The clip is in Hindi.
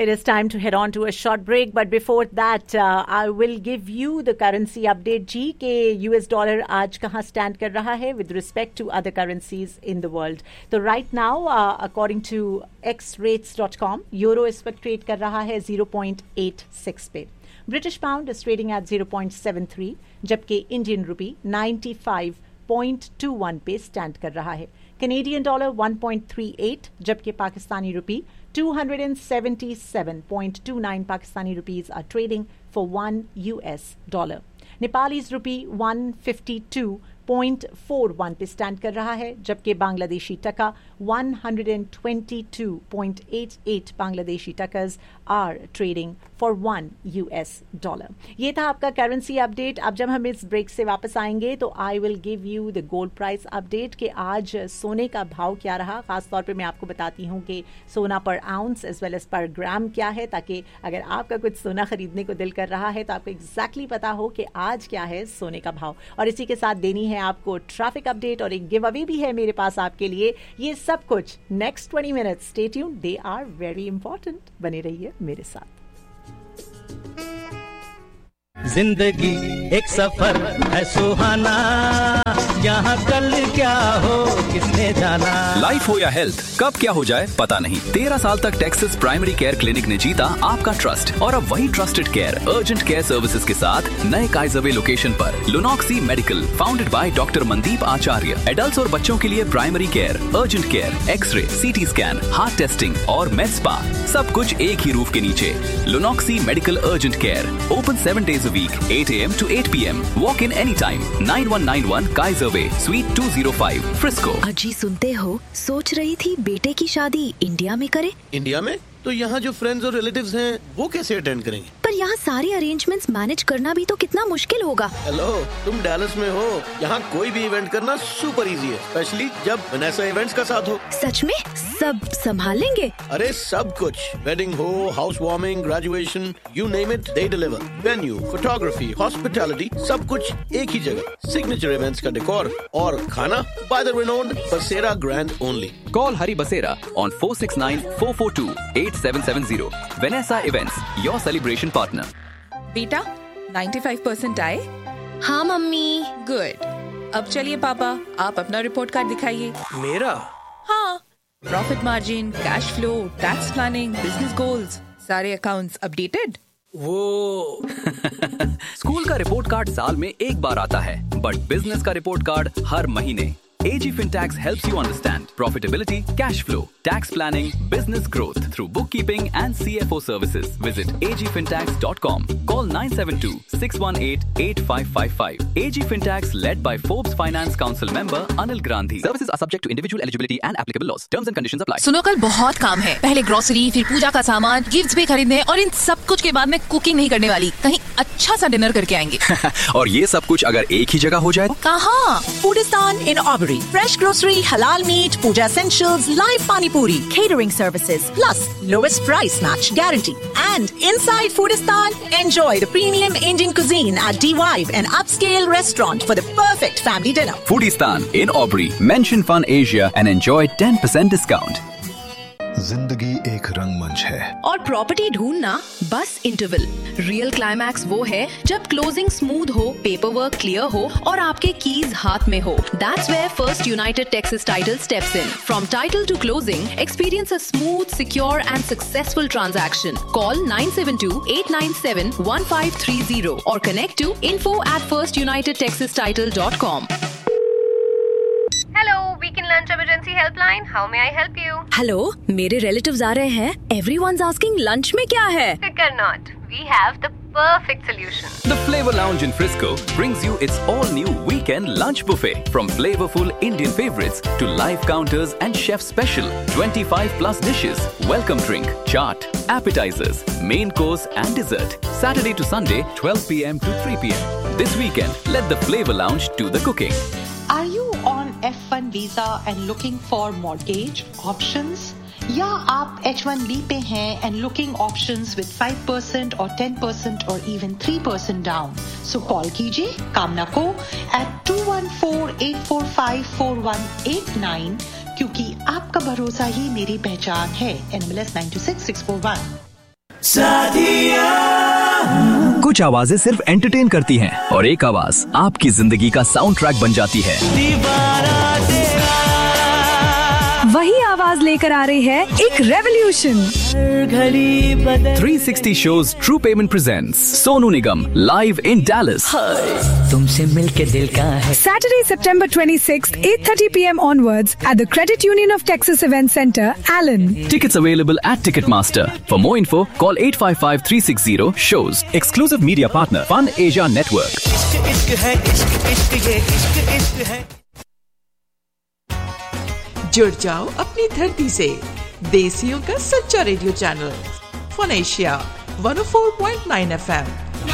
It is time to head on to a short break, but before that, I will give you the currency update जी के US dollar आज कहाँ stand कर रहा है with respect to other currencies in the world. तो right now, according to xrates.com, euro इस वक्त trade कर रहा है 0.86 पे. British pound is trading at 0.73, जबकि Indian rupee 95.21 पे stand कर रहा है. Canadian dollar 1.38, जबकि पाकिस्तानी रुपी 277.29 Pakistani rupees are trading for $1 US. Nepalese rupee 152.41 पे स्टैंड कर रहा है, जबकि बांग्लादेशी टका 122.88 Bangladeshi टकास are trading for $1 US. ये था आपका करेंसी अपडेट. अब जब हम इस ब्रेक से वापस आएंगे तो I will give you the gold price update कि आज सोने का भाव क्या रहा. खासतौर पे मैं आपको बताती हूँ कि सोना पर ounce as well as per ग्राम क्या है, ताकि अगर आपका कुछ सोना खरीदने को दिल कर रहा है तो आपको एग्जैक्टली पता हो कि आज क्या है सोने का भाव. और इसी के साथ देनी है आपको ट्रैफिक अपडेट और एक गिव अवे भी है मेरे पास आपके लिए. ये सब कुछ next 20 minutes. Stay tuned, they are very important. बने रहिए मेरे साथ. जिंदगी एक सफर है सुहाना, यहाँ कल क्या हो किसने जाना. लाइफ हो या हेल्थ, कब क्या हो जाए पता नहीं. 13 साल तक टेक्सास प्राइमरी केयर क्लिनिक ने जीता आपका ट्रस्ट और अब वही trusted care urgent care services के साथ नए काइजरवे लोकेशन पर. लुनॉक्सी medical, founded by doctor Mandeep Acharya. Adults और बच्चों के लिए primary care, urgent care, x ray, CT scan, heart testing और med spa, सब कुछ एक ही रूफ के नीचे. लुनॉक्सी medical urgent care, open 7 days a week, 8 a.m. to 8 p.m. Walk in anytime. 9191 Kaiser Way, Suite 205, Frisco. अजी सुनते हो, सोच रही थी बेटे की शादी इंडिया में करे. इंडिया में? तो यहाँ जो फ्रेंड्स और रिलेटिव्स हैं वो कैसे अटेंड करेंगे? पर यहाँ सारे अरेंजमेंट्स मैनेज करना भी तो कितना मुश्किल होगा. हेलो, तुम डैलस में हो. यहाँ कोई भी इवेंट करना सुपर इजी है, स्पेशली जब वनेसा इवेंट्स का साथ हो. सच में सब संभाल लेंगे? अरे सब कुछ, वेडिंग हो, house warming, graduation, you name it, they deliver. Venue, photography, hospitality, सब कुछ एक ही जगह. सिग्नेचर इवेंट्स का डेकोर और खाना बाय द रिनोन्ड बसेरा grand only. Call Hari Basera on 469-442-8770. Vanessa Events, your celebration partner. बेटा 95% आए? हाँ मम्मी. गुड. अब चलिए पापा, आप अपना रिपोर्ट कार्ड दिखाइए. मेरा? हाँ, profit margin, cash flow, tax planning, business goals, सारे अकाउंट्स अपडेटेड. वो स्कूल का रिपोर्ट कार्ड साल में एक बार आता है, बट बिजनेस का रिपोर्ट कार्ड हर महीने. AG Fintax helps you understand profitability, cash flow, tax planning, business growth through bookkeeping and CFO services. Visit agfintax.com. Call 972-618-8555. AG Fintax, led by Forbes Finance Council member Anil Gandhi. Services are subject to individual eligibility and applicable laws. Terms and conditions apply. सुनो, कल बहुत काम है. पहले ग्रोसरी, फिर पूजा का सामान, गिफ्ट्स भी खरीदने, और इन सब कुछ के बाद मैं कुकिंग नहीं करने वाली. कहीं अच्छा सा डिनर करके आएंगे. और ये सब कुछ अगर एक ही जगह हो जाए? कहाँ? Foodistan in Aubrey. Fresh grocery, halal meat, puja essentials, live pani puri, catering services, plus lowest price match guarantee. And inside Foodistan, enjoy the premium Indian cuisine at D-Vibe, an upscale restaurant for the perfect family dinner. Foodistan in Aubrey. Mention Fun Asia and enjoy 10% discount. जिंदगी एक रंगमंच है और प्रॉपर्टी ढूंढना बस इंटरवल. रियल क्लाइमैक्स वो है जब क्लोजिंग स्मूथ हो, पेपर वर्क क्लियर हो और आपके कीज हाथ में हो. That's where First United Texas Title steps in. From title to closing, experience a smooth, secure and successful transaction. Call 972-897-1530 or connect to info@firstunitedtexastitle.com. Hello, Weekend Lunch Emergency Helpline. How may I help you? Hello, मेरे रिलेटिव्स आ रहे हैं. Everyone's asking lunch में क्या है? Fear not. We have the perfect solution. The Flavor Lounge in Frisco brings you its all-new weekend lunch buffet. From flavorful Indian favorites to live counters and chef special 25+ dishes, welcome drink, chaat, appetizers, main course and dessert. Saturday to Sunday, 12 p.m. to 3 p.m. This weekend, let the Flavor Lounge do the cooking. Are you on F1 visa and looking for mortgage options? या आप H1B पे हैं and looking options with 5% or 10% or even 3% down? So call कीजिए कामना को at 214-845-4189 क्योंकि आपका भरोसा ही मेरी पहचान है. NMLS 926641. कुछ आवाजें सिर्फ एंटरटेन करती हैं और एक आवाज आपकी जिंदगी का साउंड ट्रैक बन जाती है। वही आवाज लेकर आ रही है एक revolution. 360 shows True Payment presents Sonu Nigam live in Dallas. तुमसे मिलके दिल का है। Saturday, September 26th, 8:30 p.m. onwards at the Credit Union of Texas Event Center, Allen. Tickets available at Ticketmaster. For more info, call 855-360-SHOWS. Exclusive media partner, Fun Asia Network. जुड़ जाओ अपनी धरती से, देसियों का सच्चा radio channel fun Asia 104.9 FM